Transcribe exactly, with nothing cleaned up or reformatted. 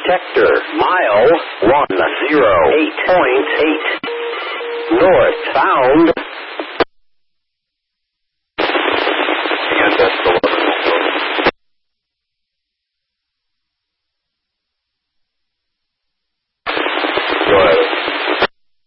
sector, mile one zero eight point eight. Northbound.